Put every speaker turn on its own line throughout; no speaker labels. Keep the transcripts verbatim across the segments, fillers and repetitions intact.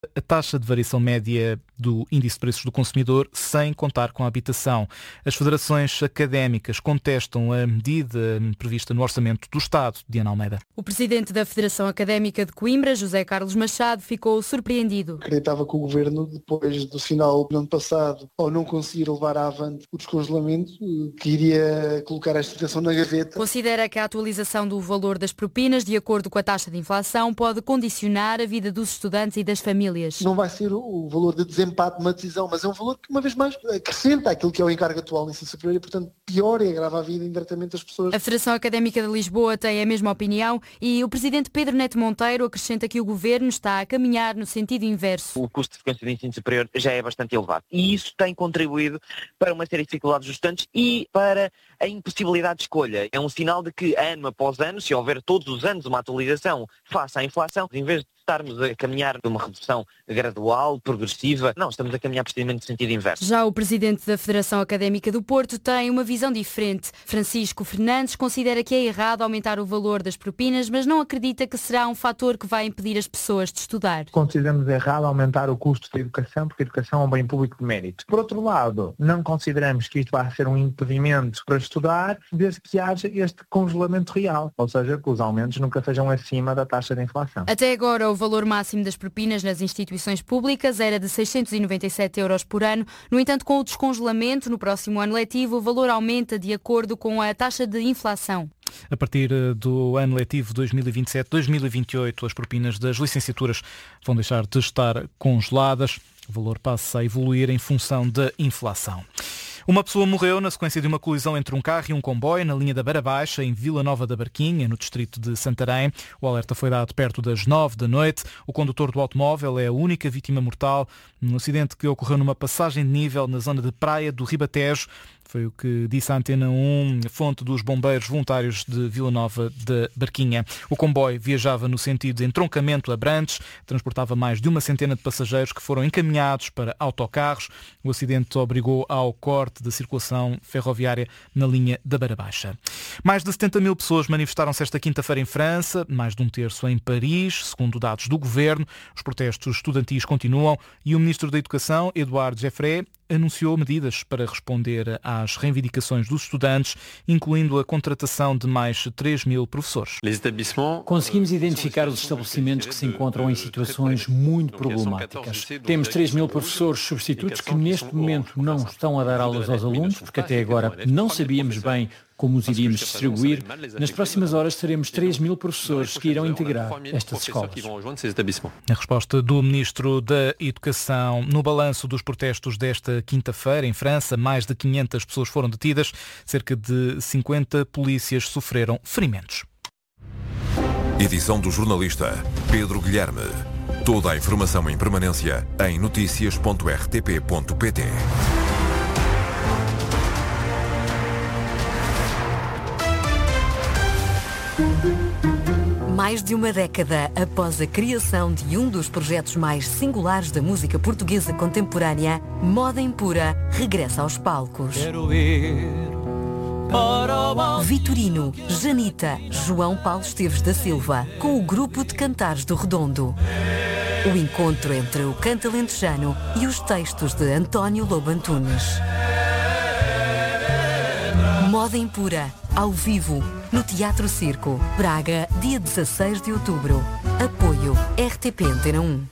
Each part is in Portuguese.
a taxa de variação média do índice de preços do consumidor sem contar com a habitação. As federações académicas contestam a medida prevista no Orçamento do Estado. Diana Almeida.
O presidente da Federação Académica de Coimbra, José Carlos Machado, ficou surpreendido.
Acreditava que o Governo, depois do final do ano passado, ao não conseguir levar avante o descongelamento, que iria colocar esta situação na gaveta.
Considera que a atualização do valor das propinas, de acordo com a taxa de inflação, pode condicionar a vida dos estudantes e das famílias.
Não vai ser o valor de desempate de uma decisão, mas é um valor que, uma vez mais, acrescenta aquilo que é o encargo atual no ensino superior e, portanto, piora e agrava a vida indiretamente das pessoas.
A Federação Académica de Lisboa tem a mesma opinião e o presidente Pedro Neto Monteiro acrescenta que o Governo está a caminhar no sentido inverso.
O custo de frequência de ensino superior já é bastante elevado e isso tem contribuído para uma série de dificuldades dos estudantes e para a impossibilidade de escolha. É um sinal de que, ano após ano, se houver todos os anos uma atualização face à inflação, em vez de estarmos a caminhar numa redução gradual, progressiva, não, estamos a caminhar precisamente no sentido inverso.
Já o presidente da Federação Académica do Porto tem uma visão diferente. Francisco Fernandes considera que é errado aumentar o valor das propinas, mas não acredita que será um fator que vai impedir as pessoas de estudar.
Consideramos errado aumentar o custo da educação, porque a educação é um bem público de mérito. Por outro lado, não consideramos que isto vai ser um impedimento para estudar, desde que haja este congelamento real, ou seja, que os aumentos nunca sejam acima da taxa de inflação.
Até agora, o valor máximo das propinas nas instituições públicas era de seiscentos e noventa e sete euros por ano. No entanto, com o descongelamento no próximo ano letivo, o valor aumenta de acordo com a taxa de inflação.
A partir do ano letivo dois mil e vinte e sete dois mil e vinte e oito, as propinas das licenciaturas vão deixar de estar congeladas. O valor passa a evoluir em função da inflação. Uma pessoa morreu na sequência de uma colisão entre um carro e um comboio na linha da Beira Baixa, em Vila Nova da Barquinha, no distrito de Santarém. O alerta foi dado perto das nove da noite. O condutor do automóvel é a única vítima mortal num acidente que ocorreu numa passagem de nível na zona de Praia do Ribatejo. Foi o que disse a Antena um, fonte dos bombeiros voluntários de Vila Nova da Barquinha. O comboio viajava no sentido de entroncamento a Abrantes, transportava mais de uma centena de passageiros que foram encaminhados para autocarros. O acidente obrigou ao corte da circulação ferroviária na linha da Beira Baixa. Mais de setenta mil pessoas manifestaram-se esta quinta-feira em França, mais de um terço em Paris, segundo dados do governo. Os protestos estudantis continuam e o ministro da Educação, Édouard Geoffrey, anunciou medidas para responder às reivindicações dos estudantes, incluindo a contratação de mais três mil professores.
Conseguimos identificar os estabelecimentos que se encontram em situações muito problemáticas. Temos três mil professores substitutos que neste momento não estão a dar aulas aos alunos, porque até agora não sabíamos bem como os iríamos distribuir. Nas próximas horas teremos três mil professores que irão integrar estas escolas.
A resposta do Ministro da Educação: no balanço dos protestos desta quinta-feira em França, mais de quinhentas pessoas foram detidas, cerca de cinquenta polícias sofreram ferimentos.
Edição do jornalista Pedro Guilherme. Toda a informação em permanência em notícias ponto r t p ponto p t.
Mais de uma década após a criação de um dos projetos mais singulares da música portuguesa contemporânea, Moda Impura regressa aos palcos. Vitorino, Janita, João Paulo Esteves da Silva, com o grupo de cantares do Redondo. O encontro entre o canto alentejano e os textos de António Lobo Antunes. Moda Impura, ao vivo, no Teatro Circo, Braga, dia dezasseis de outubro. Apoio R T P Antena um.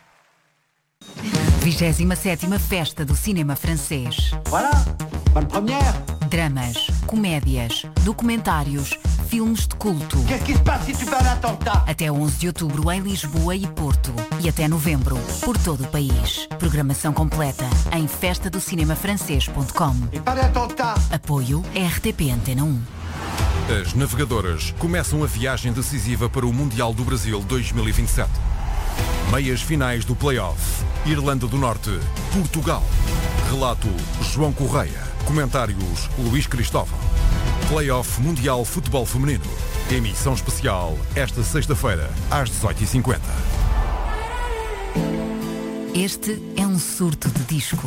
vigésima sétima Festa do Cinema Francês.
Voilà, bonne première.
Dramas, comédias, documentários, filmes de culto.
Qu'est-ce qui se passe si tu fais un attentat?
Até onze de outubro em Lisboa e Porto. E até novembro, por todo o país. Programação completa em festa do cinema francês ponto com.
E pas d'attentat.
Apoio R T P Antena um.
As navegadoras começam a viagem decisiva para o Mundial do Brasil dois mil e vinte e sete. Meias finais do play-off. Irlanda do Norte, Portugal. Relato João Correia. Comentários Luís Cristóvão. Play-off Mundial Futebol Feminino. Emissão especial esta sexta-feira às dezoito e cinquenta.
Este é um surto de disco.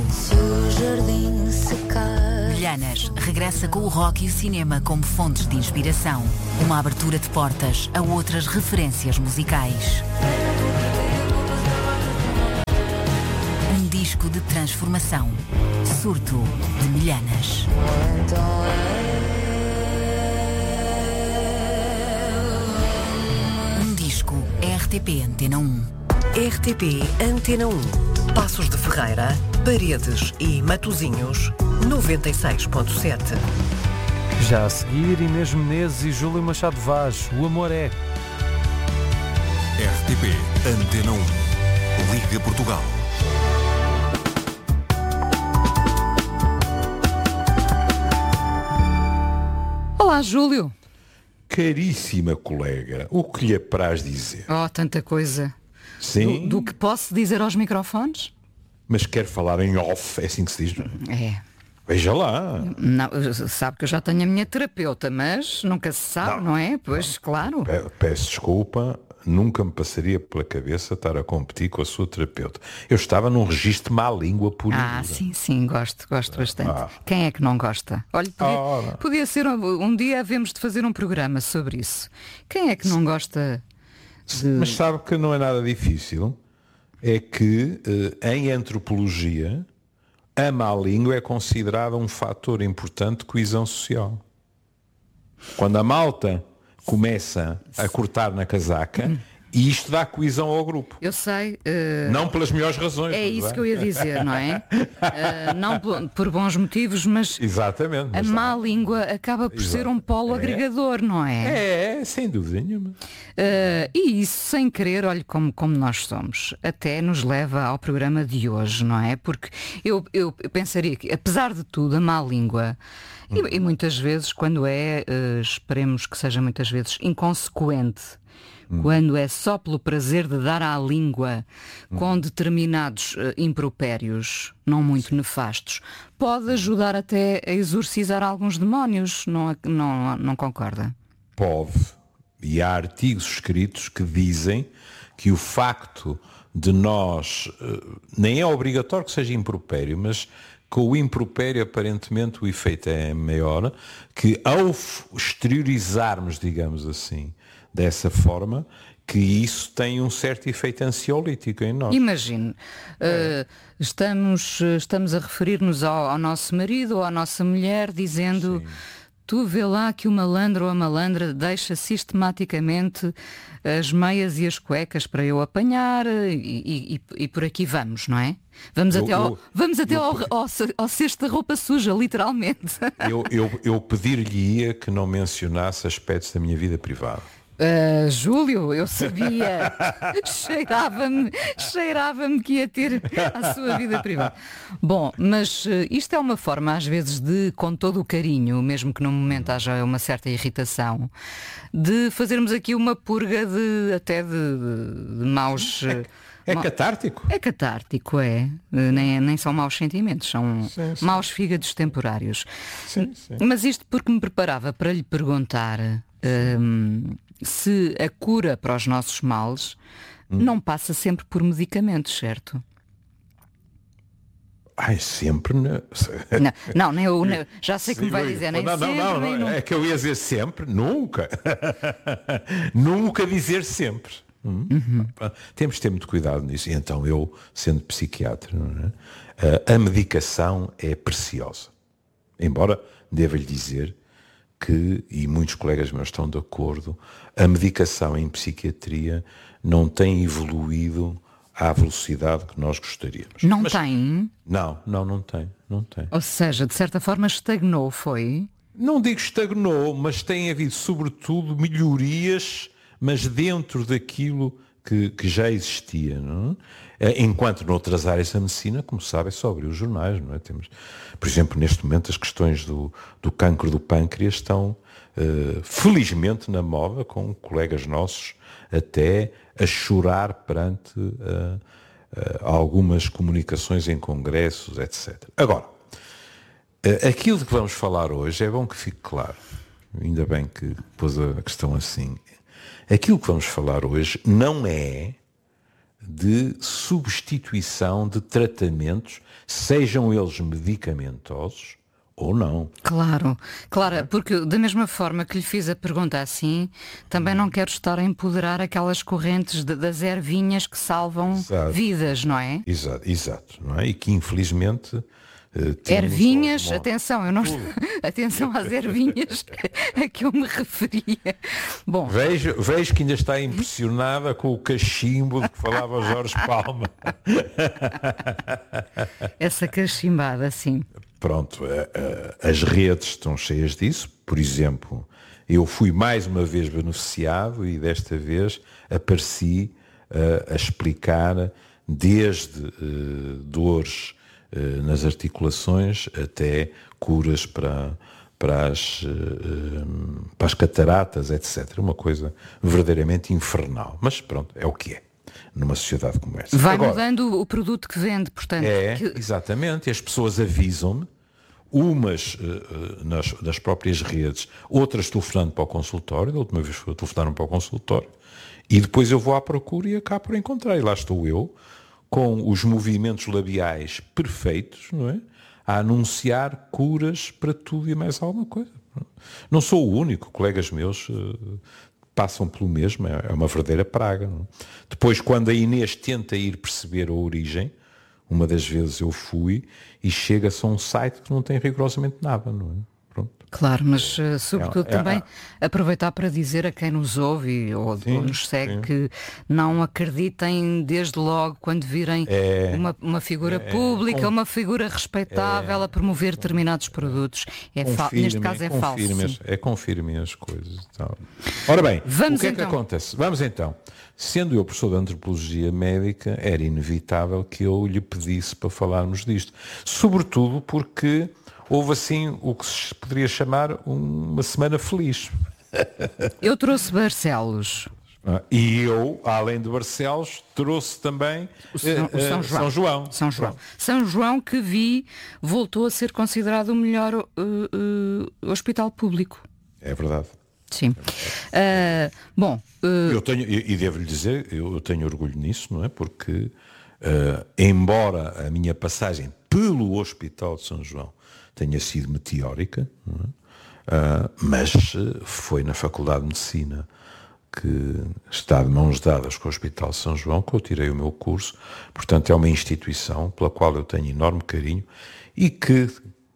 Vilhanas regressa com o rock e o cinema como fontes de inspiração. Uma abertura de portas a outras referências musicais. transformação. Surto de Milhanas. Um disco R T P Antena um.
R T P Antena um. Passos de Ferreira, Paredes e Matosinhos, noventa e seis ponto sete.
Já a seguir, Inês Menezes e Júlio Machado Vaz, O Amor É.
R T P Antena um. Liga Portugal.
Olá, Júlio.
Caríssima colega, o que lhe apraz dizer?
Oh, tanta coisa.
Sim?
Do, do que posso dizer aos microfones?
Mas quer falar em off, é assim que se diz, não é?
É.
Veja lá.
Não, sabe que eu já tenho a minha terapeuta, mas nunca se sabe, não, não é? Pois, não. Claro.
Peço desculpa, nunca me passaria pela cabeça estar a competir com a sua terapeuta. Eu estava num registro má língua pura.
Ah, sim, sim, gosto, gosto bastante. Ah. Quem é que não gosta? Olha, podia, ah, podia ser, um, um dia havemos de fazer um programa sobre isso. Quem é que não gosta de...
Mas sabe que não é nada difícil? É que eh, em antropologia a má língua é considerada um fator importante de coesão social. Quando a malta começa a cortar na casaca, hum. e isto dá coesão ao grupo.
Eu sei. Uh...
Não pelas melhores razões.
É isso é? que eu ia dizer, não é? uh, não por, por bons motivos, mas,
Exatamente, mas
a má não. língua acaba por Exato. ser um polo é. agregador, não
é? É, sem dúvida nenhuma.
Uh, e isso, sem querer, olha como, como nós somos, até nos leva ao programa de hoje, não é? Porque eu, eu pensaria que, apesar de tudo, a má língua, hum. e, e muitas vezes, quando é, uh, esperemos que seja muitas vezes inconsequente, Hum. quando é só pelo prazer de dar à língua hum. com determinados uh, impropérios não muito Sim. nefastos, pode ajudar até a exorcizar alguns demónios, não, não, não concorda?
Pode. E há artigos escritos que dizem que o facto de nós, uh, nem é obrigatório que seja impropério, mas com o impropério aparentemente o efeito é maior, que ao exteriorizarmos, digamos assim, dessa forma, que isso tem um certo efeito ansiolítico em nós.
Imagine, é. uh, estamos, estamos a referir-nos ao, ao nosso marido ou à nossa mulher, dizendo... Sim. Tu vê lá que o malandro ou a malandra deixa sistematicamente as meias e as cuecas para eu apanhar e, e, e por aqui vamos, não é? Vamos eu, até, ao, eu, vamos até eu, ao, ao, ao cesto da roupa suja, literalmente.
Eu, eu, eu pedir-lhe-ia que não mencionasse aspectos da minha vida privada.
Uh, Júlio, eu sabia, cheirava-me, cheirava-me que ia ter a sua vida privada. Bom, mas uh, isto é uma forma às vezes de, com todo o carinho, mesmo que no momento haja uma certa irritação, de fazermos aqui uma purga de até de, de, de maus...
É, é ma... catártico.
É catártico, é. Uh, nem, nem são maus sentimentos, são sim, sim. maus fígados temporários.
Sim, sim.
Mas isto porque me preparava para lhe perguntar... Um, se a cura para os nossos males hum. não passa sempre por medicamentos, certo?
Ai, sempre não.
Não, não, nem eu, nem, já sei que me vai dizer, nem
não,
sempre,
não, não,
nem
não.
nunca.
É que eu ia dizer sempre, nunca. Nunca dizer sempre. Hum? Uhum. Temos de ter muito cuidado nisso. E então eu, sendo psiquiatra, não é? A medicação é preciosa. Embora deva-lhe dizer que, e muitos colegas meus estão de acordo, a medicação em psiquiatria não tem evoluído à velocidade que nós gostaríamos.
Não
Mas,
tem?
Não, não, não tem, não tem.
Ou seja, de certa forma estagnou, foi?
Não digo estagnou, mas tem havido sobretudo melhorias, mas dentro daquilo que, que já existia, não é? Enquanto noutras áreas da medicina, como sabe, é só abrir os jornais, não é? Temos, por exemplo, neste momento as questões do, do cancro do pâncreas estão uh, felizmente na moda, com colegas nossos até a chorar perante uh, uh, algumas comunicações em congressos, etcétera. Agora, uh, aquilo de que vamos falar hoje, é bom que fique claro, ainda bem que pôs a questão assim, aquilo que vamos falar hoje não é de substituição de tratamentos, sejam eles medicamentosos ou não.
Claro, claro, porque da mesma forma que lhe fiz a pergunta assim, também não quero estar a empoderar aquelas correntes de, das ervinhas que salvam exato. vidas, não é?
Exato, exato, não é? E que infelizmente...
Ervinhas, atenção, eu não atenção às ervinhas a que eu me referia. Bom,
vejo, vejo que ainda está impressionada com o cachimbo de que falava o Jorge Palma.
Essa cachimbada, sim.
Pronto, as redes estão cheias disso. Por exemplo, eu fui mais uma vez beneficiado e desta vez apareci a explicar desde uh, dores nas articulações até curas para, para, as, para as cataratas, etcétera. Uma coisa verdadeiramente infernal. Mas pronto, é o que é, numa sociedade como essa.
Vai
Agora,
mudando o produto que vende, portanto.
É,
que...
exatamente. E as pessoas avisam-me, umas uh, nas, nas próprias redes, outras telefonando para o consultório, da última vez telefonaram para o consultório, e depois eu vou à procura e acabo por encontrar. E lá estou eu, com os movimentos labiais perfeitos, não é? A anunciar curas para tudo e mais alguma coisa. Não sou o único, colegas meus uh, passam pelo mesmo, é, é uma verdadeira praga. Não é? Depois, quando a Inês tenta ir perceber a origem, uma das vezes eu fui e chega-se a um site que não tem rigorosamente nada, não é? Pronto.
Claro, mas uh, sobretudo é, é, também é, aproveitar para dizer a quem nos ouve ou, sim, ou nos segue sim. que não acreditem desde logo quando virem é, uma, uma figura é, pública, com, uma figura respeitável é, a promover determinados produtos. É fa- neste caso é falso.
As, é confirmem as coisas. Então. Ora bem, Vamos o que então. é que acontece? Vamos então. Sendo eu professor de antropologia médica, era inevitável que eu lhe pedisse para falarmos disto. Sobretudo porque houve assim o que se poderia chamar uma semana feliz.
Eu trouxe Barcelos.
E eu, além de Barcelos, trouxe também
o São, uh, o São, João.
São João.
São João. São João que vi, voltou a ser considerado o melhor uh, uh, hospital público.
É verdade.
Sim. Uh, bom. Uh...
Eu tenho, e devo-lhe dizer, eu tenho orgulho nisso, não é? Porque, uh, embora a minha passagem pelo Hospital de São João tenha sido meteórica, não é? uh, mas foi na Faculdade de Medicina, que está de mãos dadas com o Hospital de São João, que eu tirei o meu curso. Portanto, é uma instituição pela qual eu tenho enorme carinho e que,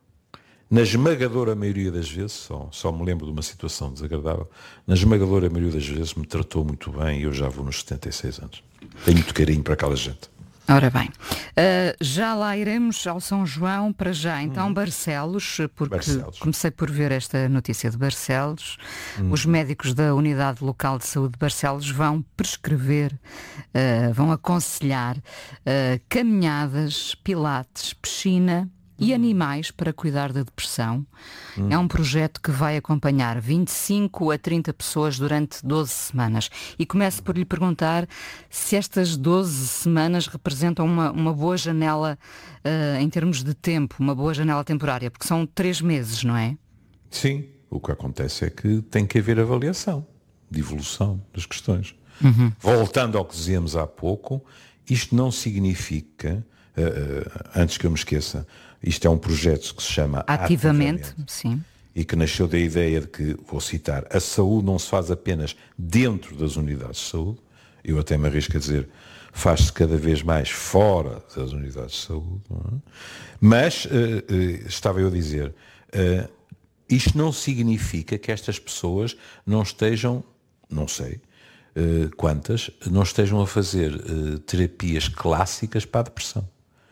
na esmagadora maioria das vezes, só, só me lembro de uma situação desagradável, na esmagadora maioria das vezes me tratou muito bem e eu já vou nos setenta e seis anos. Tenho muito carinho para aquela gente.
Ora bem, uh, já lá iremos ao São João para já. Então, hum. Barcelos, porque Barcelos. comecei por ver esta notícia de Barcelos. Hum. Os médicos da Unidade Local de Saúde de Barcelos vão prescrever, uh, vão aconselhar uh, caminhadas, pilates, piscina e animais para cuidar da depressão. Hum. É um projeto que vai acompanhar vinte e cinco a trinta pessoas durante doze semanas. E começo por lhe perguntar se estas doze semanas representam uma, uma boa janela uh, em termos de tempo, uma boa janela temporária, porque são três meses, não é?
Sim, o que acontece é que tem que haver avaliação de evolução das questões.
Uhum.
Voltando ao que dizíamos há pouco, isto não significa, uh, uh, antes que eu me esqueça, isto é um projeto que se chama
Ativamente,
Ativamente,
sim.
E que nasceu da ideia de que, vou citar, a saúde não se faz apenas dentro das unidades de saúde, eu até me arrisco a dizer, faz-se cada vez mais fora das unidades de saúde, não é? Mas, uh, uh, estava eu a dizer, uh, isto não significa que estas pessoas não estejam, não sei uh, quantas, não estejam a fazer uh, terapias clássicas para a depressão.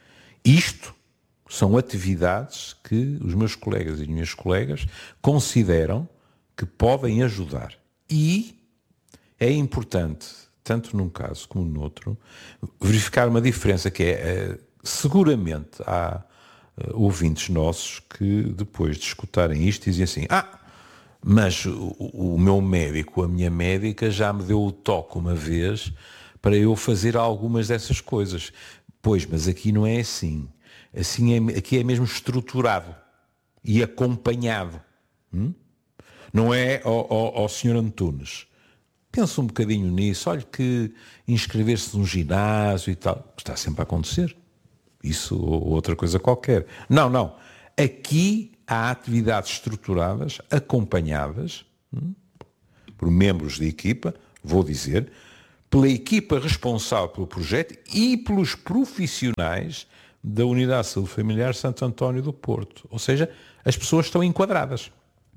Isto são atividades que os meus colegas e as minhas colegas consideram que podem ajudar. E é importante, tanto num caso como no outro, verificar uma diferença que é, seguramente há ouvintes nossos que depois de escutarem isto dizem assim, ah, mas o, o meu médico, a minha médica já me deu o toque uma vez para eu fazer algumas dessas coisas. Pois, mas aqui não é assim. Assim é, aqui é mesmo estruturado e acompanhado. Hum? Não é ao, ao, ao senhor Antunes. Pensa um bocadinho nisso. Olha que inscrever-se num ginásio e tal, está sempre a acontecer. Isso ou outra coisa qualquer. Não, não. Aqui há atividades estruturadas, acompanhadas hum, por membros da equipa, vou dizer, pela equipa responsável pelo projeto e pelos profissionais da Unidade de Saúde Familiar Santo António do Porto. Ou seja, as pessoas estão enquadradas.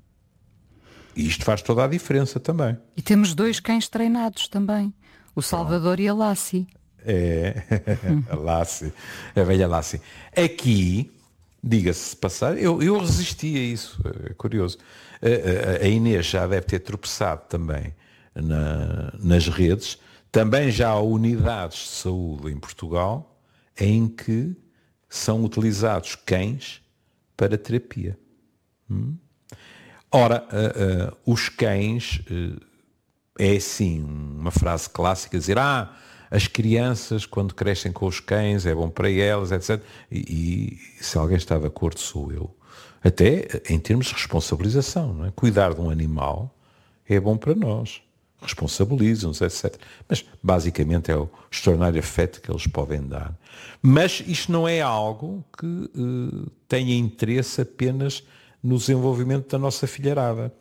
E isto faz toda a diferença também.
E temos dois cães treinados também, o Salvador e a Lassie.
É, a Lassie, a velha Lassie. Aqui, diga-se passar, eu, eu resisti a isso, é curioso. A, a, a Inês já deve ter tropeçado também na, nas redes. Também já há unidades de saúde em Portugal em que são utilizados cães para terapia. Hum? Ora, uh, uh, os cães, uh, é assim, uma frase clássica, dizer, ah, as crianças quando crescem com os cães é bom para elas, etcétera. E, e se alguém está de acordo, sou eu. Até em termos de responsabilização, não é? Cuidar de um animal é bom para nós. Responsabilizam-nos, etcétera. Mas, basicamente, é o extraordinário afeto que eles podem dar. Mas isto não é algo que uh, tenha interesse apenas no desenvolvimento da nossa filharada.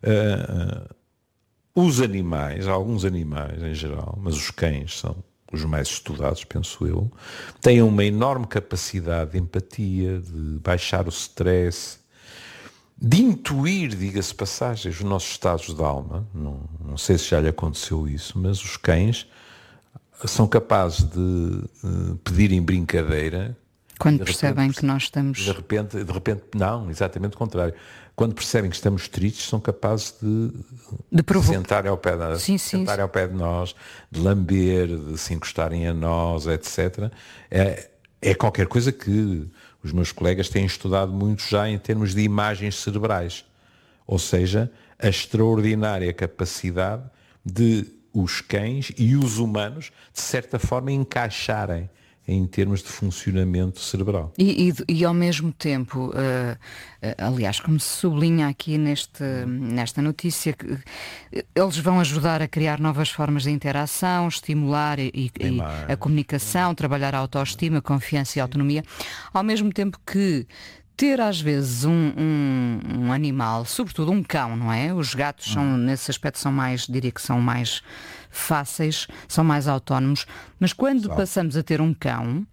Uh, uh, os animais, alguns animais em geral, mas os cães são os mais estudados, penso eu, têm uma enorme capacidade de empatia, de baixar o stress, de intuir, diga-se passagem, os nossos estados de alma. Não, não sei se já lhe aconteceu isso, mas os cães são capazes de uh, pedir em brincadeira.
Quando percebem repente, que nós estamos...
De repente, de repente, não, exatamente o contrário. Quando percebem que estamos tristes, são capazes de,
de, de
sentarem ao pé de,
sim,
sentarem
sim.
ao pé de nós, de lamber, de se encostarem a nós, etcétera. É, é qualquer coisa que os meus colegas têm estudado muito já em termos de imagens cerebrais. Ou seja, a extraordinária capacidade de os cães e os humanos, de certa forma, encaixarem em termos de funcionamento cerebral.
E, e, e ao mesmo tempo, uh, uh, aliás, como se sublinha aqui neste, nesta notícia, que eles vão ajudar a criar novas formas de interação, estimular e, e a comunicação, trabalhar a autoestima, confiança e autonomia, ao mesmo tempo que ter às vezes um, um, um animal, sobretudo um cão, não é? Os gatos são, nesse aspecto, são mais, diria que são mais fáceis, são mais autónomos, mas quando Sabe. passamos a ter um cão,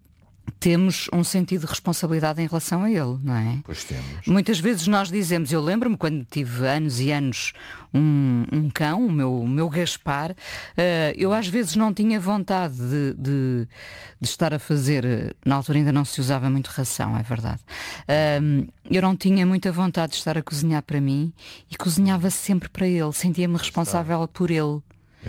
temos um sentido de responsabilidade em relação a ele, não é?
Pois temos.
Muitas vezes nós dizemos, eu lembro-me quando tive anos e anos um, um cão, o meu, o meu Gaspar, uh, eu às vezes não tinha vontade de, de, de estar a fazer, na altura ainda não se usava muito ração, é verdade. Uh, eu não tinha muita vontade de estar a cozinhar para mim e cozinhava sempre para ele, sentia-me responsável por ele.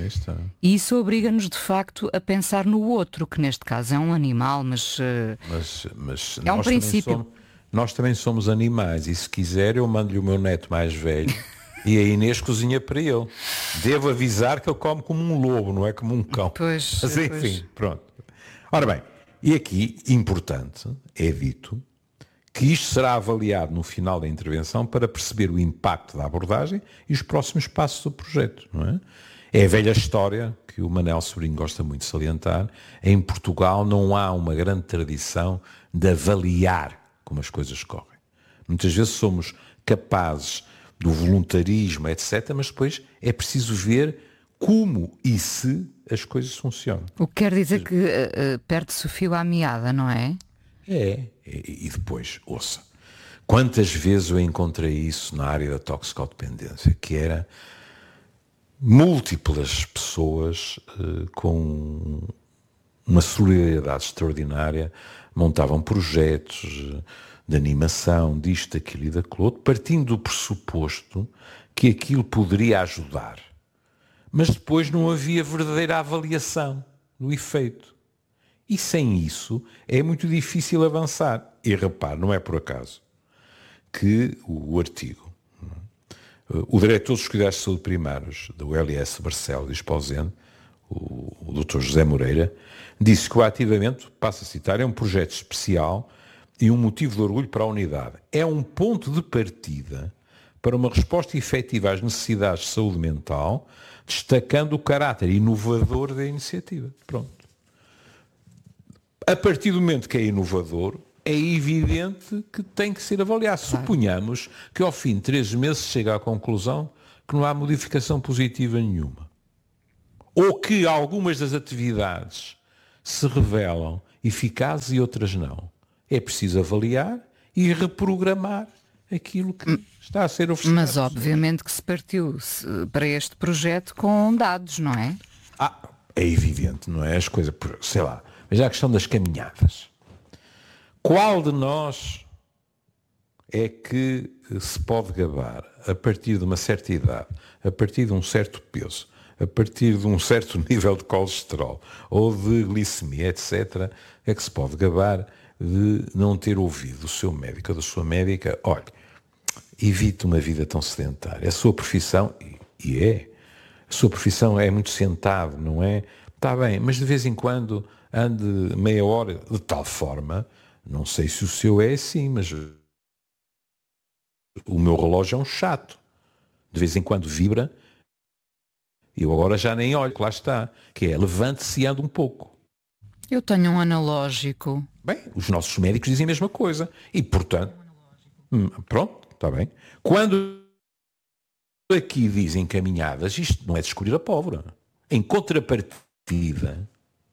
E isso obriga-nos de facto a pensar no outro, que neste caso é um animal, mas, uh,
mas, mas
é um princípio.
Também somos, nós também somos animais e se quiser eu mando-lhe o meu neto mais velho e a Inês cozinha para ele. Devo avisar que ele come como um lobo, não é como um cão.
Pois,
mas enfim,
pois.
pronto. Ora bem, e aqui, importante, é dito que isto será avaliado no final da intervenção para perceber o impacto da abordagem e os próximos passos do projeto, não é? É a velha história que o Manel Sobrinho gosta muito de salientar. Em Portugal não há uma grande tradição de avaliar como as coisas correm. Muitas vezes somos capazes do voluntarismo, etcétera, mas depois é preciso ver como e se as coisas funcionam.
O que quer dizer que uh, perde-se o fio à meada, não é?
É, e depois, ouça, quantas vezes eu encontrei isso na área da toxicodependência, que era múltiplas pessoas uh, com uma solidariedade extraordinária montavam projetos uh, de animação, disto, daquilo e daquilo outro, partindo do pressuposto que aquilo poderia ajudar. Mas depois não havia verdadeira avaliação do efeito. E sem isso é muito difícil avançar. E repare, não é por acaso que o, o artigo o diretor dos cuidados de saúde primários da U L S Barcelos e Esposende, o, o doutor José Moreira, disse que o ativamente, passo a citar, é um projeto especial e um motivo de orgulho para a unidade. É um ponto de partida para uma resposta efetiva às necessidades de saúde mental, destacando o caráter inovador da iniciativa. Pronto. A partir do momento que é inovador, é evidente que tem que ser avaliado. Claro. Suponhamos que ao fim de três meses chega à conclusão que não há modificação positiva nenhuma. Ou que algumas das atividades se revelam eficazes e outras não. É preciso avaliar e reprogramar aquilo que está a ser oferecido.
Mas obviamente que se partiu para este projeto com dados, não é?
Ah, é evidente, não é? As coisas, sei lá, veja a questão das caminhadas. Qual de nós é que se pode gabar, a partir de uma certa idade, a partir de um certo peso, a partir de um certo nível de colesterol ou de glicemia, etcétera, é que se pode gabar de não ter ouvido do seu médico ou da sua médica, olha, evite uma vida tão sedentária. A sua profissão, e é, a sua profissão é muito sentado, não é? Está bem, mas de vez em quando ande meia hora, de tal forma, não sei se o seu é assim, mas o meu relógio é um chato. De vez em quando vibra, eu agora já nem olho, que lá está, que é levante-se e ande um pouco.
Eu tenho um analógico.
Bem, os nossos médicos dizem a mesma coisa. E, portanto, hum, pronto, está bem. Quando aqui dizem caminhadas, isto não é de escolher a pólvora. Em contrapartida,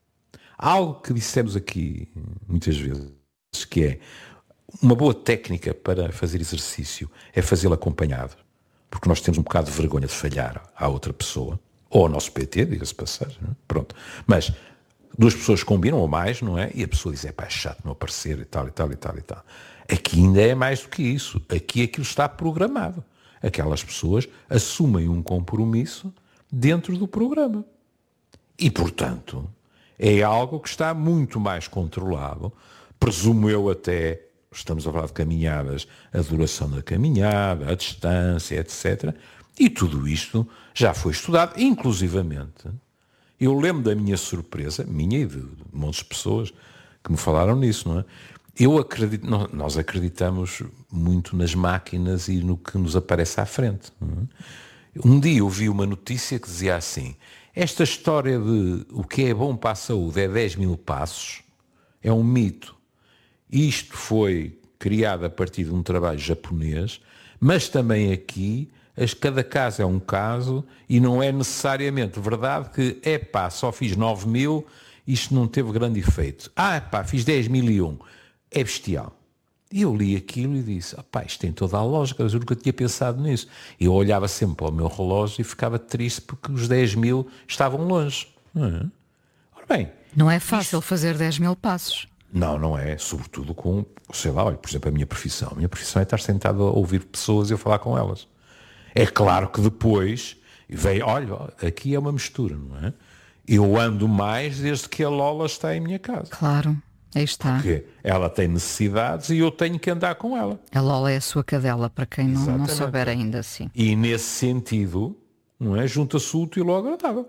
algo que dissemos aqui muitas vezes, que é uma boa técnica para fazer exercício é fazê-lo acompanhado. Porque nós temos um bocado de vergonha de falhar à outra pessoa, ou ao nosso P T, diga-se passagem, não é? Pronto. Mas duas pessoas combinam ou mais, não é? E a pessoa diz, é pá, é chato não aparecer e tal, e tal, e tal, e tal. Aqui ainda é mais do que isso. Aqui aquilo está programado. Aquelas pessoas assumem um compromisso dentro do programa. E, portanto, é algo que está muito mais controlado. Presumo eu até, estamos a falar de caminhadas, a duração da caminhada, a distância, etcétera. E tudo isto já foi estudado, inclusivamente. Eu lembro da minha surpresa, minha e de montes de pessoas que me falaram nisso, não é? Eu acredito, nós acreditamos muito nas máquinas e no que nos aparece à frente. Não é? Um dia eu vi uma notícia que dizia assim, esta história de o que é bom para a saúde é dez mil passos, é um mito. Isto foi criado a partir de um trabalho japonês, mas também aqui, as, cada caso é um caso e não é necessariamente verdade que, é pá, só fiz nove mil, isto não teve grande efeito. Ah, pá, fiz dez mil e um. É bestial. E eu li aquilo e disse, pá, isto tem toda a lógica, mas eu nunca tinha pensado nisso. Eu olhava sempre para o meu relógio e ficava triste porque os dez mil estavam longe. Não é? Ora bem,
não é fácil isto... fazer dez mil passos.
Não, não é. Sobretudo com, sei lá, olha, por exemplo, a minha profissão. A minha profissão é estar sentado a ouvir pessoas e a falar com elas. É claro que depois vem, olha, aqui é uma mistura, não é? Eu ando mais desde que a Lola está em minha casa.
Claro, aí está.
Porque ela tem necessidades e eu tenho que andar com ela.
A Lola é a sua cadela, para quem não, não souber ainda assim.
E nesse sentido, não é? Junta-se o útil ao agradável.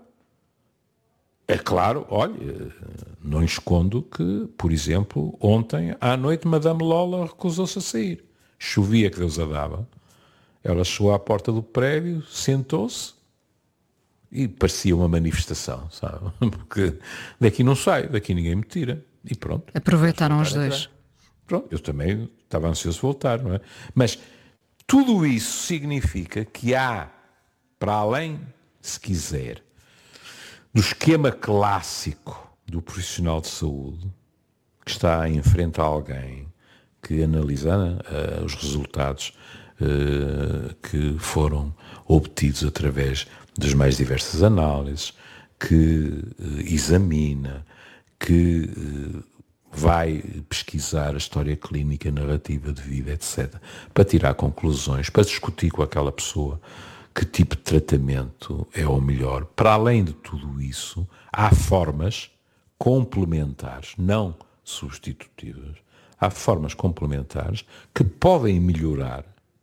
É claro, olha, não escondo que, por exemplo, ontem à noite Madame Lola recusou-se a sair. Chovia que Deus a dava. Ela chegou à porta do prédio, sentou-se e parecia uma manifestação, sabe? Porque daqui não sai, daqui ninguém me tira. E pronto.
Aproveitaram os dois.
Pronto, eu também estava ansioso de voltar, não é? Mas tudo isso significa que há, para além, se quiser, do esquema clássico do profissional de saúde, que está em frente a alguém que analisa uh, os resultados uh, que foram obtidos através das mais diversas análises, que uh, examina, que uh, vai pesquisar a história clínica, narrativa de vida, etcétera, para tirar conclusões, para discutir com aquela pessoa que tipo de tratamento é o melhor. Para além de tudo isso, há formas complementares, não substitutivas, há formas complementares que podem melhorar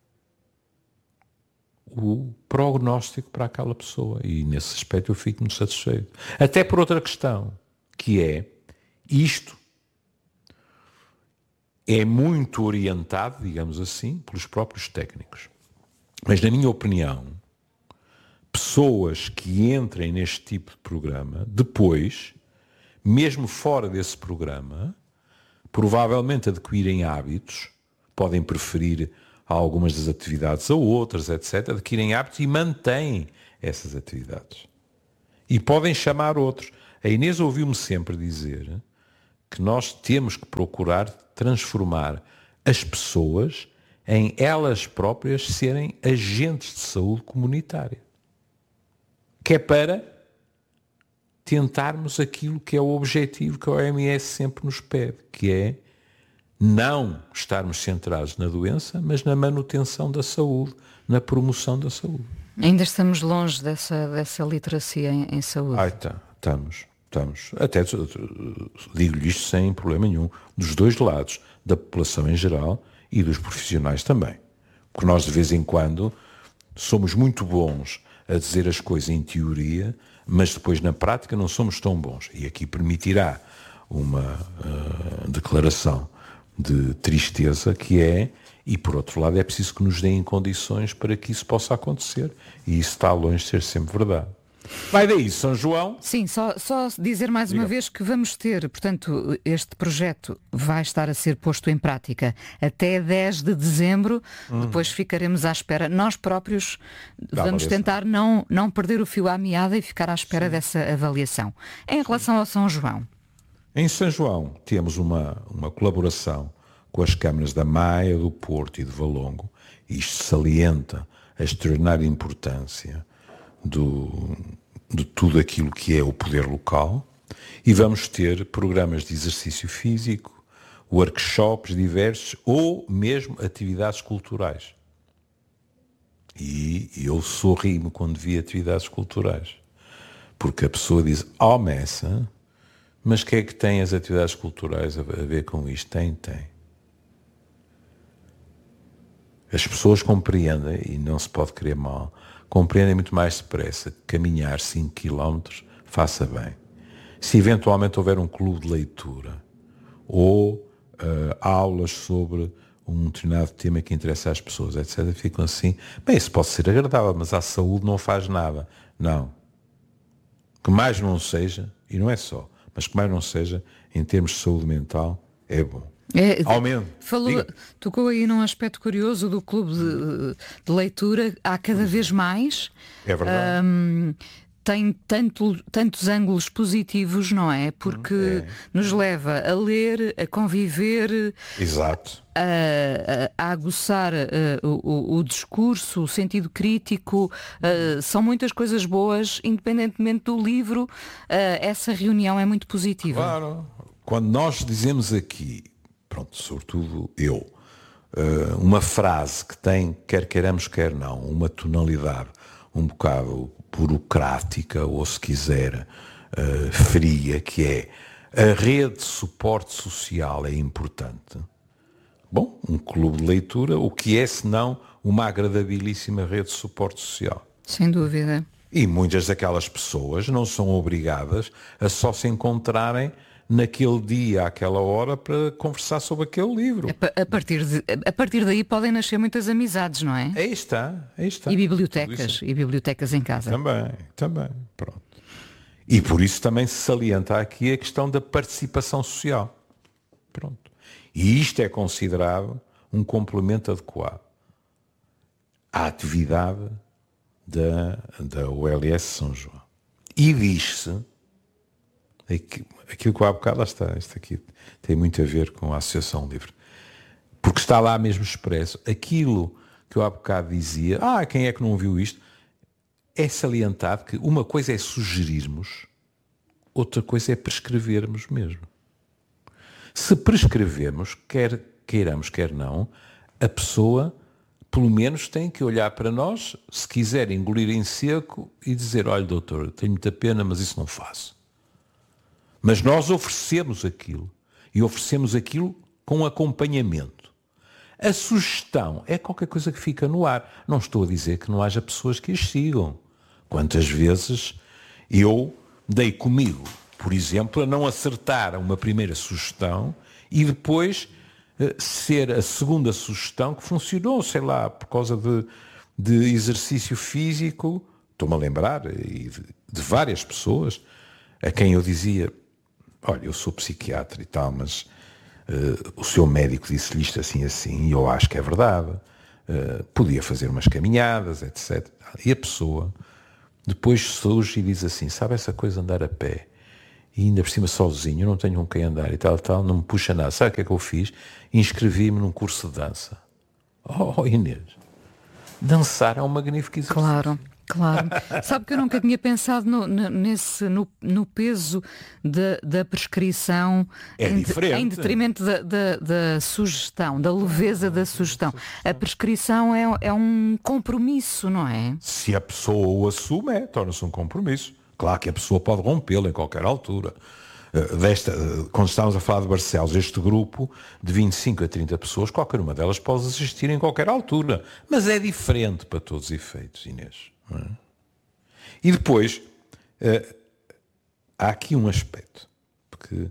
o prognóstico para aquela pessoa. E nesse aspecto eu fico muito satisfeito. Até por outra questão, que é, isto é muito orientado, digamos assim, pelos próprios técnicos. Mas, na minha opinião, pessoas que entrem neste tipo de programa, depois, mesmo fora desse programa, provavelmente adquirem hábitos, podem preferir algumas das atividades a outras, etcétera, adquirem hábitos e mantêm essas atividades. E podem chamar outros. A Inês ouviu-me sempre dizer que nós temos que procurar transformar as pessoas em elas próprias serem agentes de saúde comunitária. Que é para tentarmos aquilo que é o objetivo que a O M S sempre nos pede, que é não estarmos centrados na doença, mas na manutenção da saúde, na promoção da saúde.
Ainda estamos longe dessa, dessa literacia em, em saúde.
Ah, tá, estamos, estamos. Até digo-lhe isto sem problema nenhum, dos dois lados, da população em geral e dos profissionais também. Porque nós de vez em quando somos muito bons a dizer as coisas em teoria, mas depois na prática não somos tão bons. E aqui permitirá uma uh, declaração de tristeza que é, e por outro lado é preciso que nos deem condições para que isso possa acontecer. E isso está longe de ser sempre verdade. Vai daí, São João?
Sim, só, só dizer mais Diga. uma vez que vamos ter, portanto, este projeto vai estar a ser posto em prática até dez de dezembro, hum. depois ficaremos à espera. Nós próprios Dá vamos tentar não, não perder o fio à meada e ficar à espera Sim. dessa avaliação. Em relação ao São João?
Em São João temos uma, uma colaboração com as câmaras da Maia, do Porto e de Valongo. Isto salienta a extraordinária importância do, de tudo aquilo que é o poder local, e vamos ter programas de exercício físico, workshops diversos ou mesmo atividades culturais. E eu sorri-me quando vi atividades culturais, porque a pessoa diz, oh Messa, mas o que é que tem as atividades culturais a ver com isto? Tem, tem. As pessoas compreendem, e não se pode querer mal, compreendem muito mais depressa que caminhar cinco quilómetros faça bem. Se eventualmente houver um clube de leitura ou uh, aulas sobre um determinado tema que interessa às pessoas, etcétera, ficam assim, bem, isso pode ser agradável, mas à saúde não faz nada. Não. Que mais não seja, e não é só, mas que mais não seja, em termos de saúde mental, é bom.
É, falou, tocou aí num aspecto curioso do clube de, de leitura, há cada vez mais.
É verdade.
Um, tem tanto, tantos ângulos positivos, não é? Porque é. nos leva a ler, a conviver,
Exato.
A, a, a aguçar uh, o, o discurso, o sentido crítico. Uh, são muitas coisas boas, independentemente do livro. Uh, essa reunião é muito positiva.
Claro. Quando nós dizemos aqui, pronto, sobretudo eu, uma frase que tem, quer queiramos, quer não, uma tonalidade um bocado burocrática, ou se quiser, fria, que é a rede de suporte social é importante. Bom, um clube de leitura, o que é senão uma agradabilíssima rede de suporte social?
Sem dúvida.
E muitas daquelas pessoas não são obrigadas a só se encontrarem naquele dia, àquela hora, para conversar sobre aquele livro.
A partir, de, a partir daí podem nascer muitas amizades, não é?
Aí está, aí está.
E bibliotecas, e bibliotecas em casa.
Também, também, pronto. E por isso também se salienta aqui a questão da participação social. Pronto. E isto é considerado um complemento adequado à atividade da, da O L S São João. E diz-se, aquilo que há bocado, lá está, isto aqui tem muito a ver com a Associação Livre, porque está lá mesmo expresso, aquilo que eu há bocado dizia, ah, quem é que não viu isto, é salientado que uma coisa é sugerirmos, outra coisa é prescrevermos mesmo. Se prescrevermos, quer queiramos, quer não, a pessoa pelo menos tem que olhar para nós, se quiser engolir em seco e dizer, olha doutor, tenho muita pena, mas isso não faço. Mas nós oferecemos aquilo, e oferecemos aquilo com acompanhamento. A sugestão é qualquer coisa que fica no ar. Não estou a dizer que não haja pessoas que as sigam. Quantas vezes eu dei comigo, por exemplo, a não acertar uma primeira sugestão e depois uh, ser a segunda sugestão que funcionou, sei lá, por causa de, de exercício físico. Estou-me a lembrar e de, de várias pessoas a quem eu dizia, olha, eu sou psiquiatra e tal, mas uh, o seu médico disse-lhe isto assim assim, e eu acho que é verdade, uh, podia fazer umas caminhadas, etcétera. E a pessoa depois surge e diz assim, sabe essa coisa de andar a pé, e ainda por cima sozinho, eu não tenho com quem andar e tal, tal, não me puxa nada. Sabe o que é que eu fiz? Inscrevi-me num curso de dança. Oh, Inês, dançar é um magnífico exercício.
Claro. Claro. Sabe que eu nunca tinha pensado no, nesse, no, no peso de, da prescrição
é
em,
diferente.
em detrimento da, da, da sugestão, da leveza da sugestão. A prescrição é, é um compromisso, não é?
Se a pessoa o assume, é, torna-se um compromisso. Claro que a pessoa pode rompê-lo em qualquer altura. Desta, quando estávamos a falar de Barcelos, este grupo de vinte e cinco a trinta pessoas, qualquer uma delas pode existir em qualquer altura. Mas é diferente para todos os efeitos, Inês. Não é? E depois, uh, há aqui um aspecto, porque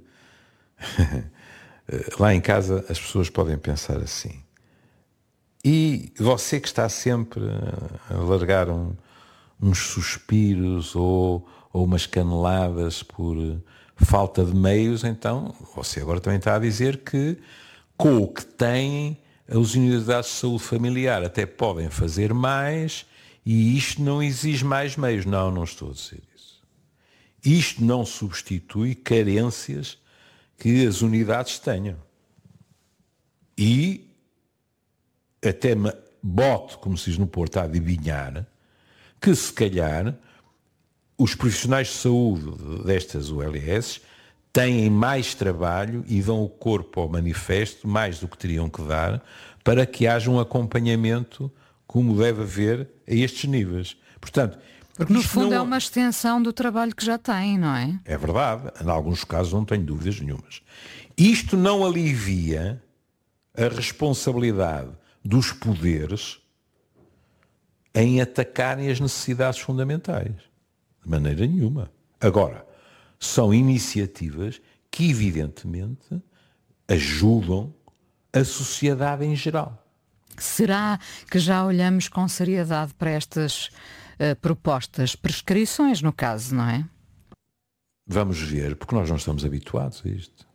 lá em casa as pessoas podem pensar assim, e você que está sempre a largar um, uns suspiros ou, ou umas caneladas por falta de meios, então você agora também está a dizer que com o que têm as unidades de saúde familiar até podem fazer mais e isto não exige mais meios. Não, não estou a dizer isso. Isto não substitui carências que as unidades tenham. E até me boto, como se diz no Porto, a adivinhar, que se calhar os profissionais de saúde destas U L S têm mais trabalho e dão o corpo ao manifesto, mais do que teriam que dar, para que haja um acompanhamento como deve haver a estes níveis. Portanto,
porque no fundo não é uma extensão do trabalho que já têm, não é?
É verdade. Em alguns casos não tenho dúvidas nenhumas. Isto não alivia a responsabilidade dos poderes em atacarem as necessidades fundamentais. De maneira nenhuma. Agora, são iniciativas que evidentemente ajudam a sociedade em geral.
Será que já olhamos com seriedade para estas uh, propostas, prescrições no caso, não é?
Vamos ver, porque nós não estamos habituados a isto.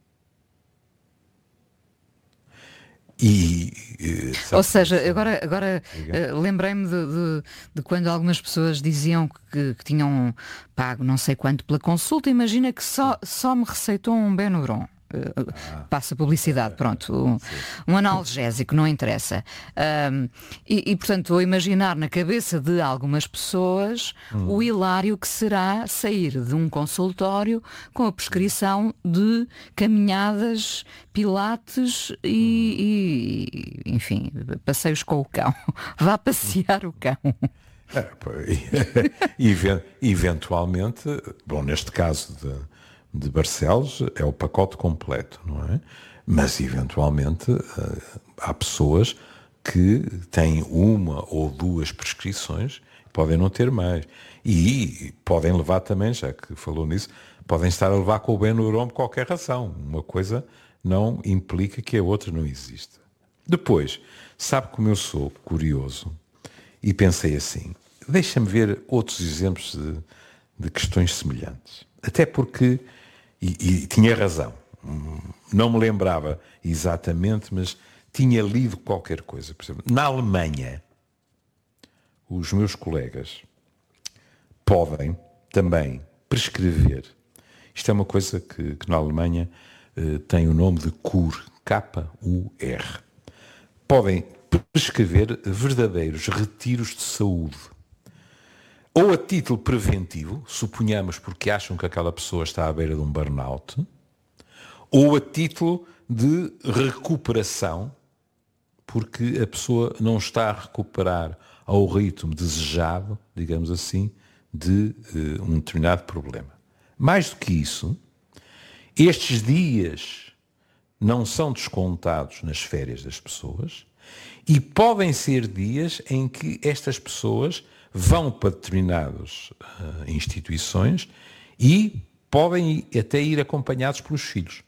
E,
Ou seja, agora, agora uh, lembrei-me de, de, de quando algumas pessoas diziam que, que tinham pago não sei quanto pela consulta. Imagina que só, só me receitou um Benuron. Uh, ah, passa publicidade, pronto, um, um analgésico, não interessa. Um, e, e, portanto, vou imaginar na cabeça de algumas pessoas hum. o hilário que será sair de um consultório com a prescrição de caminhadas, pilates e, e enfim, passeios com o cão. Vá passear o cão.
Eventualmente, bom, neste caso de de Barcelos é o pacote completo, não é? Mas eventualmente há pessoas que têm uma ou duas prescrições, podem não ter mais. E podem levar também, já que falou nisso, podem estar a levar com o Benuron por qualquer razão. Uma coisa não implica que a outra não exista. Depois, sabe como eu sou curioso e pensei assim, deixa-me ver outros exemplos de, de questões semelhantes. Até porque, e, e tinha razão, não me lembrava exatamente, mas tinha lido qualquer coisa. Por exemplo, na Alemanha, os meus colegas podem também prescrever. Isto é uma coisa que, que na Alemanha eh, tem o nome de C U R, K U R. Podem prescrever verdadeiros retiros de saúde. Ou a título preventivo, suponhamos porque acham que aquela pessoa está à beira de um burnout, ou a título de recuperação, porque a pessoa não está a recuperar ao ritmo desejado, digamos assim, de uh, um determinado problema. Mais do que isso, estes dias não são descontados nas férias das pessoas e podem ser dias em que estas pessoas vão para determinadas uh, instituições e podem até ir acompanhados pelos filhos.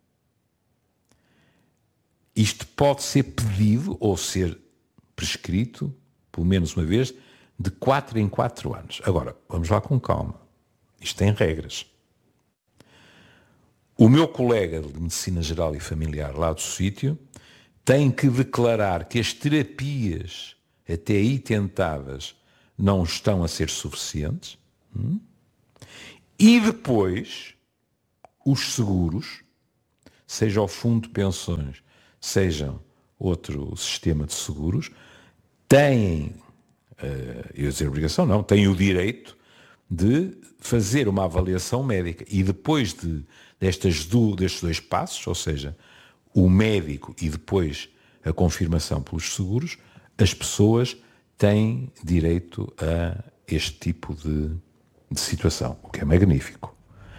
Isto pode ser pedido ou ser prescrito, pelo menos uma vez, de quatro em quatro anos. Agora, vamos lá com calma. Isto tem regras. o meu colega de Medicina Geral e Familiar lá do sítio tem que declarar que as terapias até aí tentadas não estão a ser suficientes. Hum? E depois, os seguros, seja o fundo de pensões, seja outro sistema de seguros, têm, uh, eu ia dizer obrigação, não, têm o direito de fazer uma avaliação médica. E depois de, destas do, destes dois passos, ou seja, o médico e depois a confirmação pelos seguros, as pessoas têm direito a este tipo de, de situação, o que é magnífico.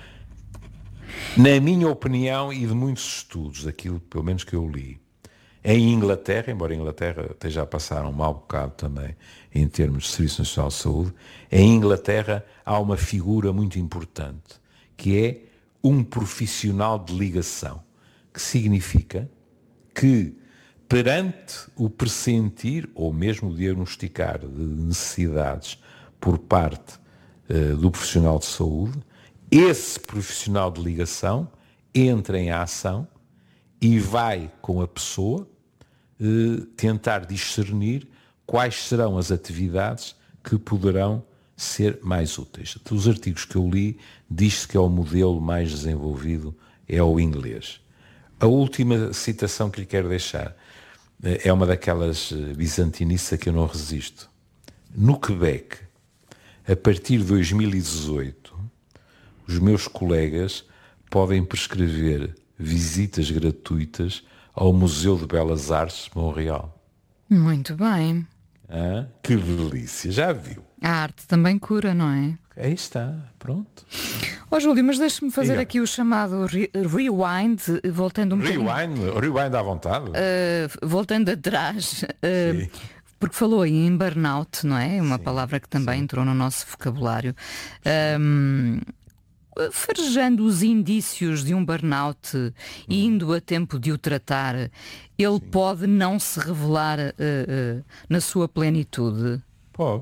Na minha opinião e de muitos estudos, aquilo pelo menos que eu li, em Inglaterra, embora a Inglaterra esteja a passar um mau bocado também em termos de Serviço Nacional de Saúde, em Inglaterra há uma figura muito importante, que é um profissional de ligação, que significa que perante o pressentir ou mesmo o diagnosticar de necessidades por parte uh, do profissional de saúde, esse profissional de ligação entra em ação e vai com a pessoa uh, tentar discernir quais serão as atividades que poderão ser mais úteis. Dos artigos que eu li, diz-se que é o modelo mais desenvolvido, é o inglês. A última citação que lhe quero deixar é uma daquelas bizantinices que eu não resisto. No Quebec, a partir de dois mil e dezoito, os meus colegas podem prescrever visitas gratuitas ao Museu de Belas Artes de Montreal.
Muito bem.
Ah, que delícia, já viu?
A arte também cura, não é?
Aí está, pronto.
Ó oh, Júlio, mas deixe-me fazer
Diga.
aqui o chamado re rewind, voltando um
rewind,
bocadinho...
Rewind à vontade.
Uh, voltando atrás, uh, porque falou aí em burnout, não é? Uma sim, palavra que também sim. entrou no nosso vocabulário. Um, farejando os indícios de um burnout hum. e indo a tempo de o tratar, ele sim. pode não se revelar uh, uh, na sua plenitude?
Pode.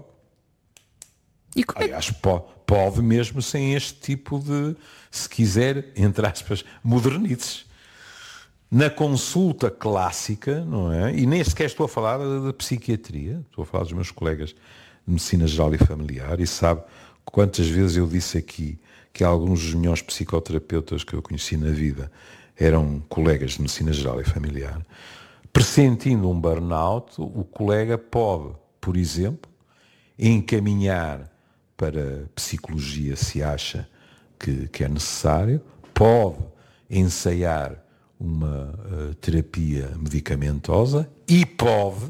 E como é que...
Aliás, pode, pode mesmo sem este tipo de, se quiser, entre aspas, modernices. Na consulta clássica, não é? E nem sequer estou a falar da psiquiatria, estou a falar dos meus colegas de Medicina Geral e Familiar, e sabe quantas vezes eu disse aqui que alguns dos melhores psicoterapeutas que eu conheci na vida eram colegas de Medicina Geral e Familiar. Pressentindo um burnout, o colega pode, por exemplo, encaminhar para psicologia se acha que, que é necessário, pode ensaiar uma uh, terapia medicamentosa e pode,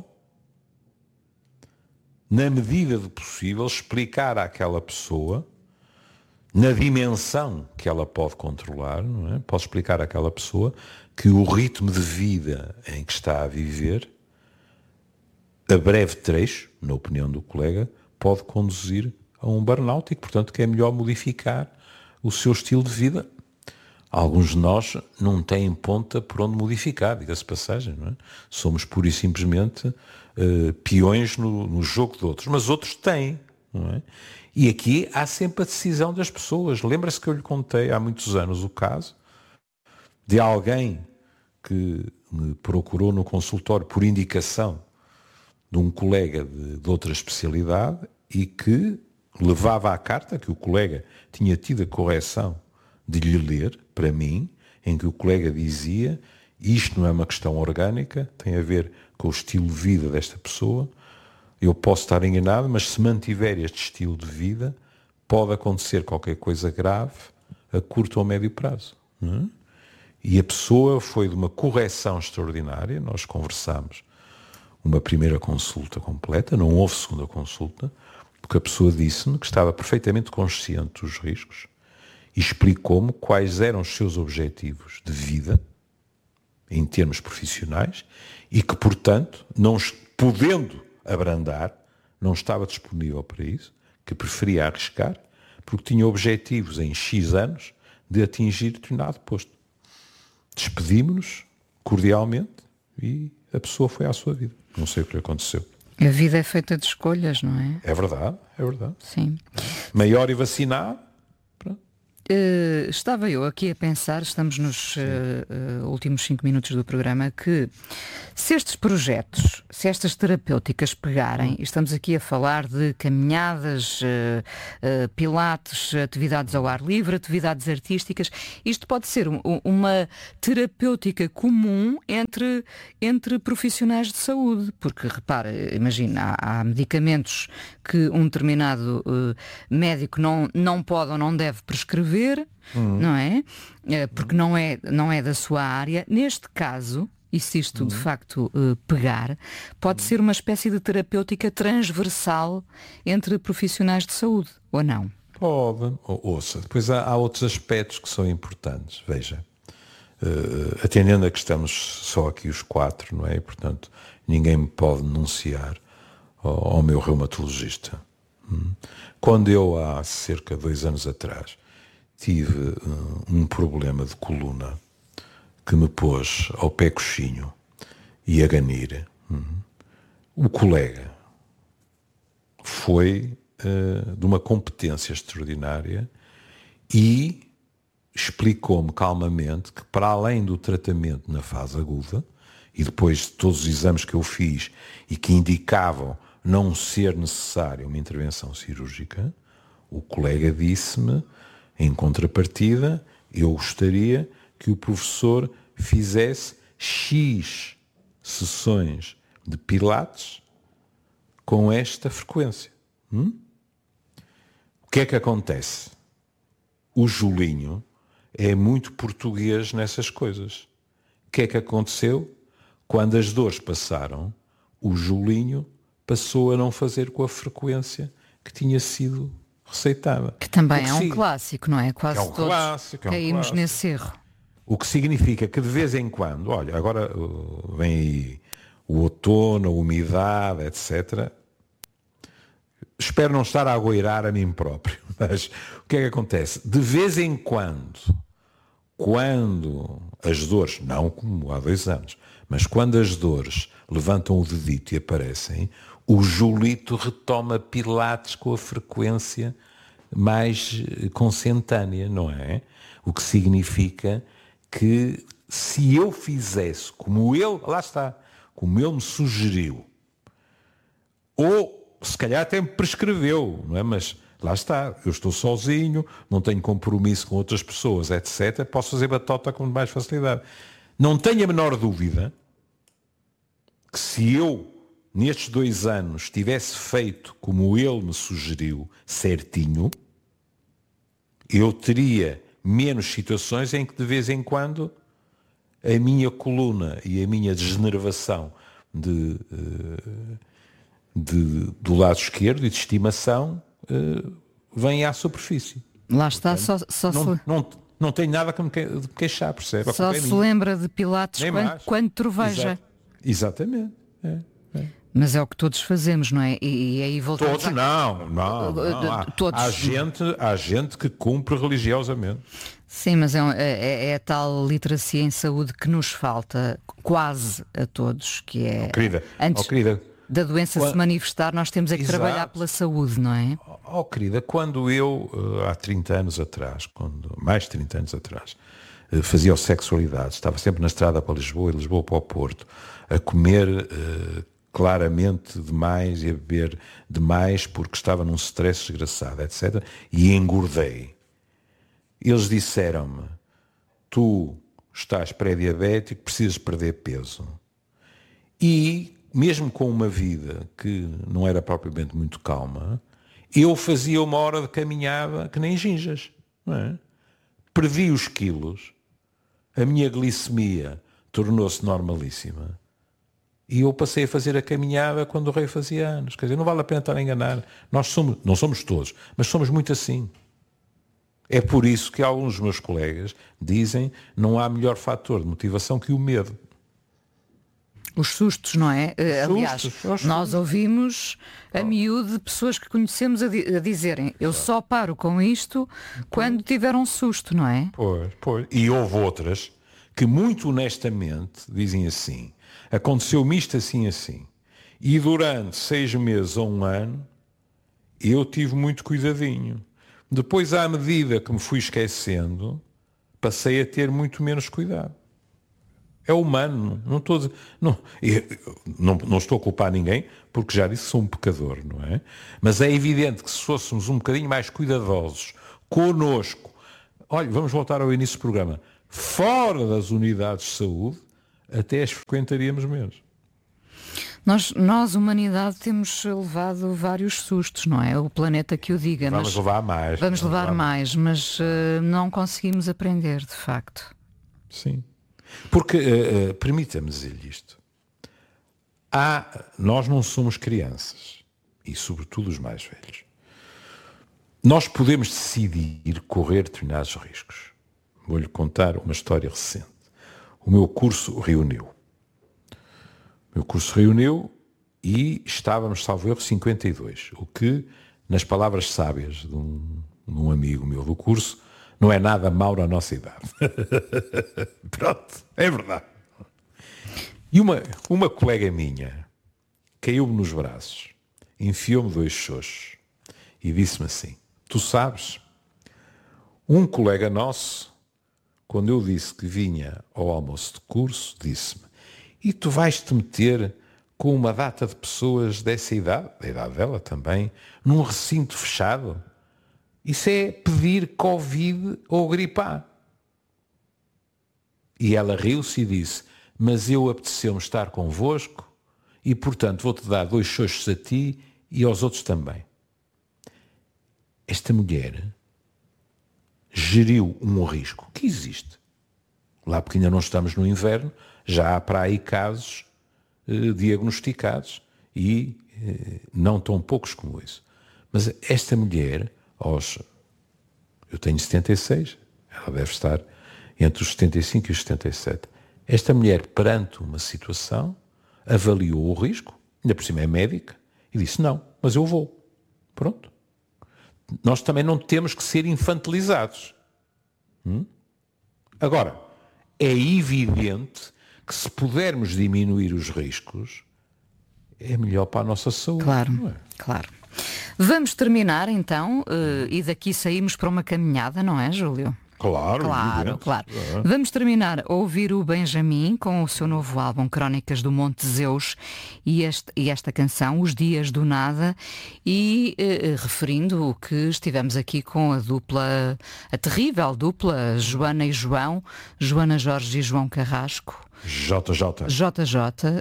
na medida do possível, explicar àquela pessoa, na dimensão que ela pode controlar, não é? Pode explicar àquela pessoa que o ritmo de vida em que está a viver, a breve trecho, na opinião do colega, pode conduzir a um burnout e que, portanto, que é melhor modificar o seu estilo de vida. Alguns de nós não têm ponta por onde modificar, diga-se passagem, não é? Somos pura e simplesmente uh, peões no, no jogo de outros, mas outros têm, não é? E aqui há sempre a decisão das pessoas. Lembra-se que eu lhe contei há muitos anos o caso de alguém que me procurou no consultório por indicação de um colega de, de outra especialidade e que levava à carta que o colega tinha tido a correção de lhe ler, para mim, em que o colega dizia: isto não é uma questão orgânica, tem a ver com o estilo de vida desta pessoa, eu posso estar enganado, mas se mantiver este estilo de vida, pode acontecer qualquer coisa grave a curto ou médio prazo. Não é? E a pessoa foi de uma correção extraordinária, nós conversámos uma primeira consulta completa, não houve segunda consulta, porque a pessoa disse-me que estava perfeitamente consciente dos riscos e explicou-me quais eram os seus objetivos de vida, em termos profissionais, e que, portanto, não podendo abrandar, não estava disponível para isso, que preferia arriscar, porque tinha objetivos em X anos de atingir determinado posto. Despedimos-nos cordialmente e a pessoa foi à sua vida. Não sei o que aconteceu.
A vida é feita de escolhas, não é?
É verdade, é verdade.
Sim.
Maior e vacinado. Pronto.
Uh, estava eu aqui a pensar, estamos nos uh, uh, últimos cinco minutos do programa, que se estes projetos, se estas terapêuticas pegarem, e estamos aqui a falar de caminhadas, uh, uh, pilates, atividades ao ar livre, atividades artísticas, isto pode ser um, uma terapêutica comum entre, entre profissionais de saúde, porque repara, imagina, há, há medicamentos que um determinado uh, médico não, não pode ou não deve prescrever, Uhum. não é? Porque não é, não é da sua área. Neste caso, e se isto uhum. de facto uh, pegar, pode uhum. ser uma espécie de terapêutica transversal entre profissionais de saúde, ou não?
Pode. Ouça, depois há, há outros aspectos que são importantes. Veja, uh, atendendo a que estamos só aqui os quatro, não é? E, portanto, ninguém me pode denunciar ao, ao meu reumatologista. Hum? Quando eu, há cerca de dois anos atrás, tive uh, um problema de coluna que me pôs ao pé coxinho e a ganir. Uhum. O colega foi uh, de uma competência extraordinária e explicou-me calmamente que, para além do tratamento na fase aguda, e depois de todos os exames que eu fiz e que indicavam não ser necessária uma intervenção cirúrgica, o colega disse-me, em contrapartida, eu gostaria que o professor fizesse X sessões de pilates com esta frequência. Hum? O que é que acontece? O Julinho é muito português nessas coisas. O que é que aconteceu? Quando as dores passaram, o Julinho passou a não fazer com a frequência que tinha sido receitada.
Que também é um clássico, não é? Quase
é um
todos
clássico, é um
caímos
clássico.
nesse erro.
O que significa que de vez em quando, olha, agora uh, vem aí o outono, a umidade, etcétera. Espero não estar a agoirar a mim próprio, mas o que é que acontece? De vez em quando, quando as dores, não como há dois anos, mas quando as dores levantam o dedito e aparecem, o Julito retoma pilates com a frequência mais consentânea, não é? O que significa que se eu fizesse como ele, lá está, como ele me sugeriu, ou se calhar até me prescreveu, não é? Mas lá está, eu estou sozinho, não tenho compromisso com outras pessoas, etcétera. Posso fazer batota com mais facilidade. Não tenho a menor dúvida que se eu nestes dois anos tivesse feito como ele me sugeriu, certinho, eu teria menos situações em que de vez em quando a minha coluna e a minha degeneração de, de, do lado esquerdo e de estimação vem à superfície.
Lá está, Portanto, só, só
não,
se...
não, não tenho nada que me queixar, percebe?
Só se lembra de Pilates quando, quando troveja.
Exato. Exatamente. É, é.
Mas é o que todos fazemos, não é? E, e aí voltamos
Todos
a...
não, não, não. Há,
todos...
há, gente, há gente que cumpre religiosamente.
Sim, mas é, é, é a tal literacia em saúde que nos falta quase a todos, que é...
Oh, querida,
antes
oh, querida,
da doença
quando...
se manifestar, nós temos é que
Exato.
trabalhar pela saúde, não é?
Oh, querida, quando eu, há trinta anos atrás, quando, mais de trinta anos atrás, fazia o Sexualidade, estava sempre na estrada para Lisboa e Lisboa para o Porto, a comer... Uh, claramente demais e a beber demais porque estava num stress desgraçado, etcétera. E engordei. Eles disseram-me, tu estás pré-diabético, precisas perder peso. E, mesmo com uma vida que não era propriamente muito calma, eu fazia uma hora de caminhada que nem ginjas. Não é? Perdi os quilos, a minha glicemia tornou-se normalíssima. E eu passei a fazer a caminhada quando o rei fazia anos. Quer dizer, não vale a pena estar a enganar. Nós somos, não somos todos, mas somos muito assim. É por isso que alguns dos meus colegas dizem que não há melhor fator de motivação que o medo.
Os sustos, não é? Os Aliás, sustos, nós ouvimos a miúdo de pessoas que conhecemos a, di- a dizerem eu só paro com isto quando tiver um susto, não é?
Pois, pois. E houve outras que muito honestamente dizem assim, aconteceu-me isto assim, assim. E durante seis meses ou um ano, eu tive muito cuidadinho. Depois, à medida que me fui esquecendo, passei a ter muito menos cuidado. É humano, não estou, a dizer, não, não, não estou a culpar ninguém, porque já disse que sou um pecador, não é? Mas é evidente que se fôssemos um bocadinho mais cuidadosos connosco, olha, vamos voltar ao início do programa, fora das unidades de saúde, até as frequentaríamos menos.
Nós, nós, humanidade, temos levado vários sustos, não é? O planeta que o diga.
Vamos
mas
levar mais.
Vamos levar, levar mais, mas uh, não conseguimos aprender, de facto.
Sim. Porque, uh, uh, permita-me dizer-lhe isto, há, nós não somos crianças, e sobretudo os mais velhos. Nós podemos decidir correr determinados riscos. Vou-lhe contar uma história recente. O meu curso reuniu. O meu curso reuniu e estávamos, salvo erro, cinquenta e dois, o que, nas palavras sábias de um, de um amigo meu do curso, não é nada mau na nossa idade. Pronto, é verdade. E uma, uma colega minha caiu-me nos braços, enfiou-me dois xoxos e disse-me assim, tu sabes, um colega nosso, quando eu disse que vinha ao almoço de curso, disse-me, e tu vais-te meter com uma data de pessoas dessa idade, da idade dela também, num recinto fechado? Isso é pedir Covid ou gripar. E ela riu-se e disse, mas eu apeteceu-me estar convosco e, portanto, vou-te dar dois xoxos a ti e aos outros também. Esta mulher geriu um risco que existe. Lá porque ainda não estamos no inverno, já há para aí casos eh, diagnosticados e eh, não tão poucos como isso. Mas esta mulher, aos, eu tenho setenta e seis, ela deve estar entre os setenta e cinco e os setenta e sete. Esta mulher, perante uma situação, avaliou o risco, ainda por cima é médica, e disse, não, mas eu vou. Pronto. Nós também não temos que ser infantilizados. Hum? Agora, é evidente que se pudermos diminuir os riscos, é melhor para a nossa saúde.
Claro,
não é?
Claro. Vamos terminar então, uh, e daqui saímos para uma caminhada, não é, Júlio?
Claro,
claro,
evidente.
claro.
É.
Vamos terminar a ouvir o Benjamin com o seu novo álbum Crónicas do Monte Zeus e, este, e esta canção, Os Dias do Nada, e eh, referindo o que estivemos aqui com a dupla, a terrível dupla Joana e João, Joana Jorge e João Carrasco.
J J.
J J.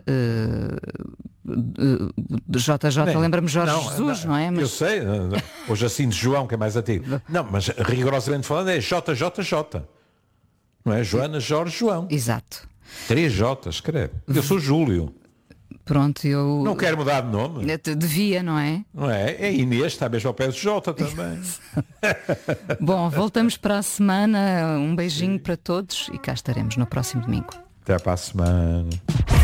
Uh, J J, lembra-me Jorge
não,
Jesus, não,
não
é? Mas...
Eu sei, ou Jacinto João, que é mais antigo. Não, mas rigorosamente falando é J J J. Não é? Joana, Jorge, João.
Exato.
Três J, escreve. Eu sou Júlio.
Pronto, eu...
Não quero mudar de nome.
Devia, não é?
Não é? É Inês, está mesmo ao pé do J também.
Bom, voltamos para a semana. Um beijinho para todos e cá estaremos no próximo domingo.
Até para a semana.